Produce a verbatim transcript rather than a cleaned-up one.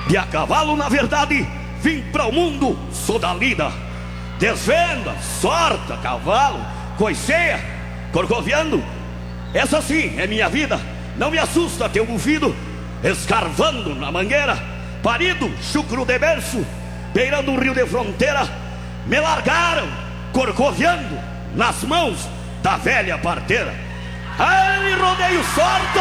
E a cavalo, na verdade, vim para o mundo, sou da lida. Desvenda, sorta, cavalo, coiceia, corcoviando. Essa sim é minha vida. Não me assusta teu bufido, escarvando na mangueira. Parido, chucro de berço, beirando um rio de fronteira. Me largaram, corcoviando nas mãos da velha parteira. Ai, rodeio, sorta.